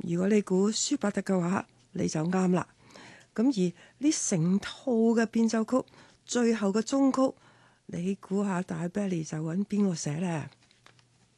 如果你估舒伯特嘅話，你就啱啦。咁而呢成套嘅變奏曲最後嘅終曲，你估下大 Belly 就揾邊個寫呢？